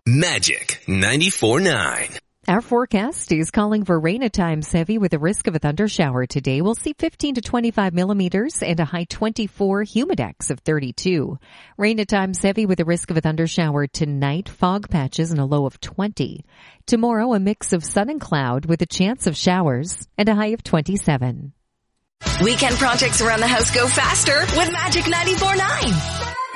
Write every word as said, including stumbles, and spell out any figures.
Magic ninety-four point nine. Our forecast is calling for rain at times heavy with a risk of a thunder shower today. We'll see fifteen to twenty-five millimeters and a high twenty-four, humidex of thirty-two. Rain at times heavy with a risk of a thunder shower tonight, fog patches and a low of twenty. Tomorrow, a mix of sun and cloud with a chance of showers and a high of twenty-seven. Weekend projects around the house go faster with Magic ninety-four point nine.